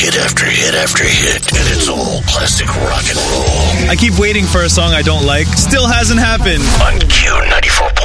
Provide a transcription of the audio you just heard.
hit after hit after hit, and it's all classic rock and roll. I keep waiting for a song I don't like. Still hasn't happened. On Q94.